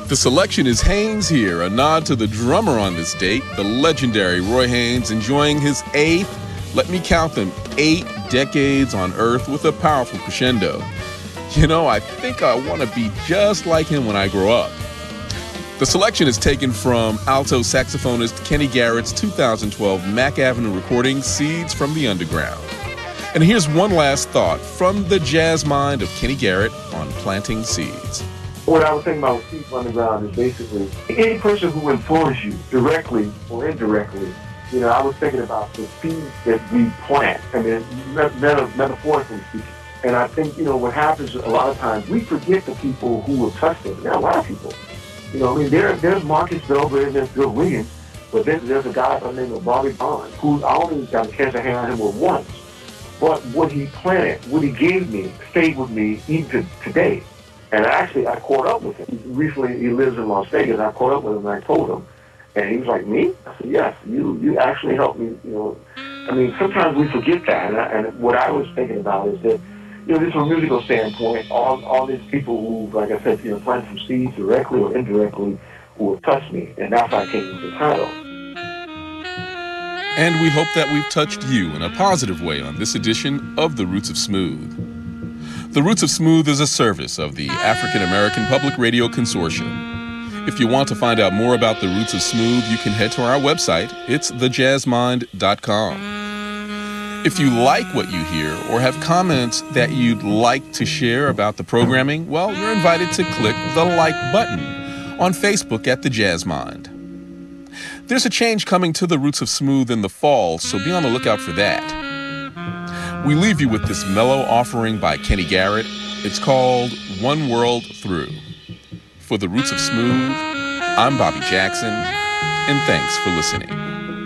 The selection is Haynes Here, a nod to the drummer on this date, the legendary Roy Haynes, enjoying his eighth, let me count them, 8 decades on Earth with a powerful crescendo. You know, I think I want to be just like him when I grow up. The selection is taken from alto saxophonist Kenny Garrett's 2012 Mack Avenue recording, Seeds from the Underground. And here's one last thought from the jazz mind of Kenny Garrett on planting seeds. What I was thinking about with Seeds from the Underground is basically any person who influences you directly or indirectly. You know, I was thinking about the seeds that we plant, I mean, metaphorically speaking. And I think, you know, what happens a lot of times, we forget the people who have touched us. There are a lot of people. You know, I mean, there's Marcus Belgrade, there's Bill Williams, but then there's a guy by the name of Bobby Bond, who I only got a chance to hang out with him once. But what he planted, what he gave me, stayed with me even today. And actually, I caught up with him. Recently, he lives in Las Vegas. I caught up with him and I told him. And he was like, me? I said, yes, you actually helped me, you know. I mean, sometimes we forget that. And what I was thinking about is that, you know, just from a musical standpoint, all these people who, like I said, you know, planted some seeds directly or indirectly who have touched me. And that's how I came with the title. And we hope that we've touched you in a positive way on this edition of The Roots of Smooth. The Roots of Smooth is a service of the African American Public Radio Consortium. If you want to find out more about The Roots of Smooth, you can head to our website. It's thejazzmind.com. If you like what you hear or have comments that you'd like to share about the programming, well, you're invited to click the like button on Facebook at The Jazz Mind. There's a change coming to The Roots of Smooth in the fall, so be on the lookout for that. We leave you with this mellow offering by Kenny Garrett. It's called One World Through. For The Roots of Smooth, I'm Bobby Jackson, and thanks for listening.